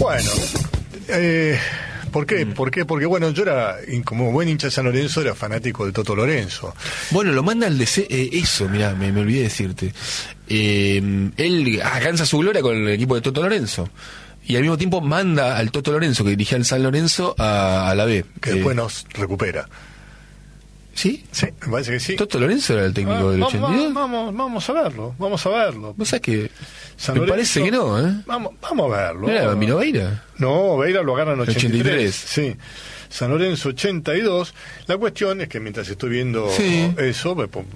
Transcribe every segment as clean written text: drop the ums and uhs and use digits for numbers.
Bueno, ¿por qué? Porque bueno, yo era, como buen hincha de San Lorenzo, era fanático de Toto Lorenzo. Bueno, lo manda al DC, eso, mirá, me olvidé decirte. Él alcanza su gloria con el equipo de Toto Lorenzo. Y al mismo tiempo manda al Toto Lorenzo, que dirigía al San Lorenzo, a la B. Que después nos recupera. ¿Sí? Sí, me parece que sí. ¿Toto Lorenzo era el técnico del 82? Vamos a verlo. ¿Vos sabés que San me Lorenzo, parece que no, ¿eh? Vamos a verlo. ¿No era Bambino Veira? No, Veira lo agarra en 83. Sí. San Lorenzo 82. La cuestión es que mientras estoy viendo eso,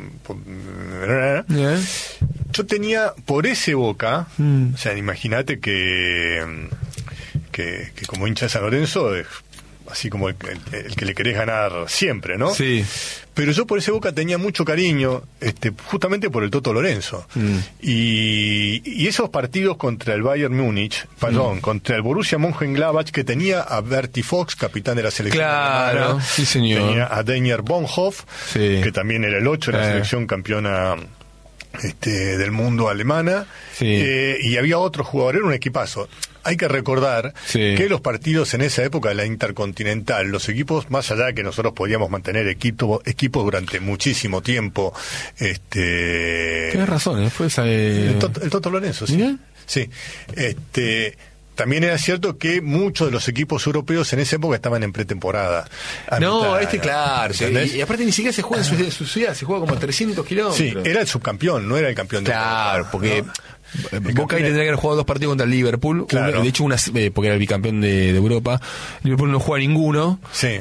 yo tenía por ese Boca, o sea, imagínate que como hincha de San Lorenzo es así como el que le querés ganar siempre, ¿no? Sí. Pero yo por ese Boca tenía mucho cariño, justamente por el Toto Lorenzo. Y esos partidos contra el Bayern Múnich, contra el Borussia Mönchengladbach, que tenía a Bertie Fox, capitán de la selección alemana, sí señor. tenía a Daniel Bonhoff, que también era el 8 de la selección campeona del mundo alemana, y había otro jugador, era un equipazo. Hay que recordar que los partidos en esa época de la Intercontinental, los equipos, más allá de que nosotros podíamos mantener equipos durante muchísimo tiempo, Tienes razón, fue esa el Toto Lorenzo, sí. ¿Mira? Sí. También era cierto que muchos de los equipos europeos en esa época estaban en pretemporada. Claro. Y aparte ni siquiera se juega en su ciudad, se juega como a 300 kilómetros. Sí, era el subcampeón, no era el campeón de Europa. Claro, porque... ¿no? Boca ahí tendría que haber jugado 2 partidos contra el Liverpool. Claro. De hecho, porque era el bicampeón de Europa. Liverpool no juega ninguno. Sí.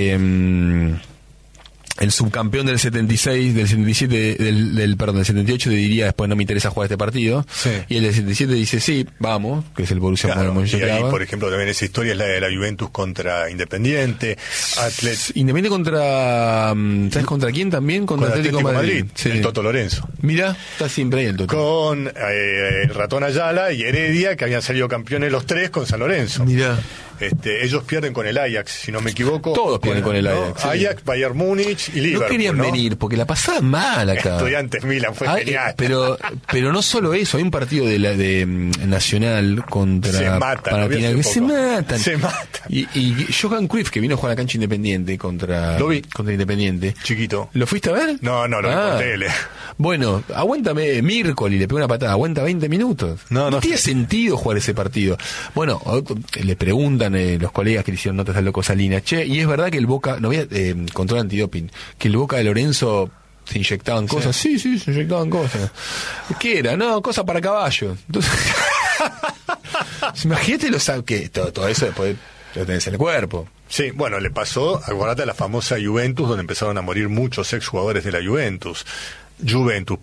El subcampeón del 76, del 77, del 78 diría después no me interesa jugar este partido. Sí. Y el del 77 dice sí, vamos, que es el Borussia Mönchengladbach. Y ahí, por ejemplo, también esa historia es la de la Juventus contra Independiente. Independiente contra... ¿Sabes contra quién también? Contra Atlético Madrid. Sí. El Toto Lorenzo. Mira, está siempre ahí el Toto. Con el Ratón Ayala y Heredia, que habían salido campeones los tres con San Lorenzo. Mira. Ellos pierden con el Ajax, si no me equivoco. Todos pierden con el Ajax. Sí. Ajax, Bayern Múnich y Liverpool. No querían venir porque la pasaban mal acá. Estudiantes Milan fue genial. Pero no solo eso, hay un partido de Nacional contra se matan, se matan. Y Johan Cruyff, que vino a jugar a la cancha Independiente contra Independiente. Chiquito. ¿Lo fuiste a ver? No, lo vi por tele. Bueno, aguántame, Mircoli le pegó una patada, aguanta 20 minutos. No tiene sentido jugar ese partido. Bueno, le preguntan los colegas que le hicieron notas al loco Salinas, y es verdad que el Boca, no había control antidoping, que el Boca de Lorenzo se inyectaban cosas. Sí, se inyectaban cosas. ¿Qué era? No, cosas para caballos. Entonces, imagínate que todo eso después lo tenés en el cuerpo. Sí, bueno, le pasó, acordate a la famosa Juventus, donde empezaron a morir muchos exjugadores de la Juventus. Juventus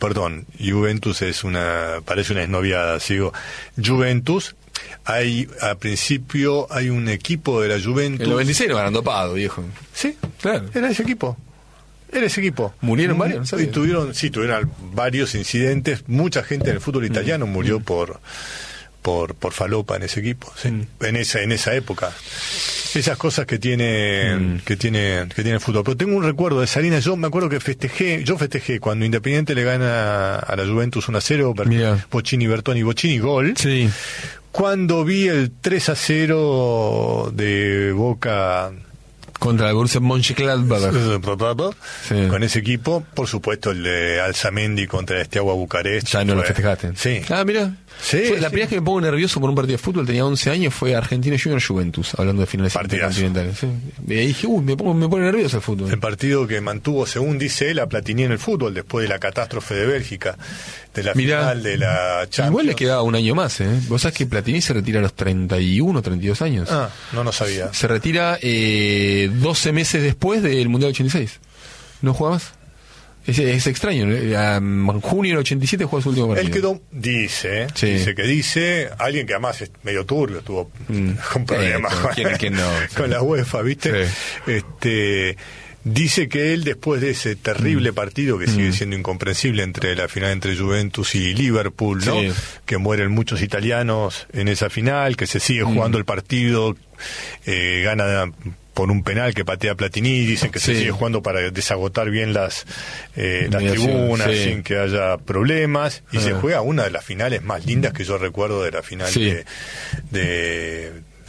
parece una exnoviada, sigo. Juventus, al principio hay un equipo de la Juventus. En el 96 no eran dopados, viejo. Sí, claro, era ese equipo. ¿Murieron varios? Y tuvieron varios incidentes. Mucha gente en el fútbol italiano murió por falopa en ese equipo, ¿sí? En esa época. Esas cosas que tiene el fútbol. Pero tengo un recuerdo de Salinas. Yo me acuerdo que festejé cuando Independiente le gana a la Juventus 1-0, Bochini gol. Sí. Cuando vi el 3-0 de Boca contra el Borussia Mönchengladbach, con ese equipo, por supuesto el de Alzamendi contra el Steaua Bucarest. Ya no lo festejaste. Sí. Mira. Sí, la primera vez que me pongo nervioso por un partido de fútbol, tenía 11 años, fue Argentino Junior Juventus, hablando de finales intercontinentales. Sí. Y ahí dije, me pone nervioso el fútbol. El partido que mantuvo, según dice él, a Platini en el fútbol, después de la catástrofe de Bélgica, de la final de la Champions. Igual le quedaba un año más, ¿eh? Vos sabés que Platini se retira a los 31, 32 años. No sabía. Se retira 12 meses después del Mundial 86. ¿No juega más? Es extraño, en junio del 87 jugó su último partido. Él quedó, dice alguien que además es medio turbio, tuvo un problema con la UEFA, ¿viste? Sí. Dice que él, después de ese terrible partido que sigue siendo incomprensible entre la final entre Juventus y Liverpool, ¿no? Sí. Que mueren muchos italianos en esa final, que se sigue jugando el partido, gana por un penal que patea Platini, dicen que se sigue jugando para desagotar bien las tribunas sin que haya problemas, y se juega una de las finales más lindas que yo recuerdo de la final de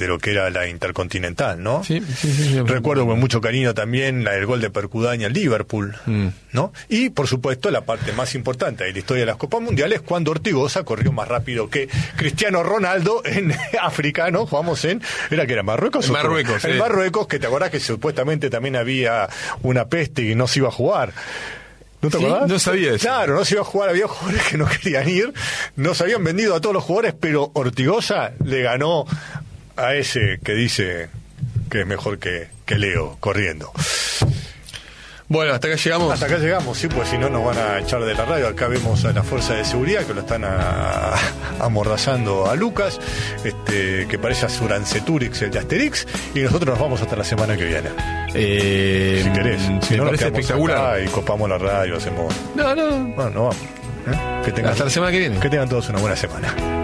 de lo que era la Intercontinental, ¿no? Sí. Recuerdo con mucho cariño también el gol de Percudaña en Liverpool, ¿no? Y, por supuesto, la parte más importante de la historia de las Copas Mundiales, cuando Ortigosa corrió más rápido que Cristiano Ronaldo en África, ¿no? Jugamos era que era Marruecos. En Marruecos, en Marruecos, que te acordás que supuestamente también había una peste y no se iba a jugar. ¿No te acordás? No sabía eso. Claro, no se iba a jugar, había jugadores que no querían ir, no se habían vendido a todos los jugadores, pero Ortigosa le ganó a ese que dice que es mejor que Leo corriendo. Bueno, hasta acá llegamos. Hasta acá llegamos, sí, pues si no nos van a echar de la radio. Acá vemos a la fuerza de seguridad que lo están amordazando a Lucas, que parece a Suranceturix, el de Asterix, y nosotros nos vamos hasta la semana que viene. Si querés, si no, nos quedamos espectacular acá y copamos la radio, hacemos. No. Bueno, no vamos. Hasta la semana que viene. Que tengan todos una buena semana.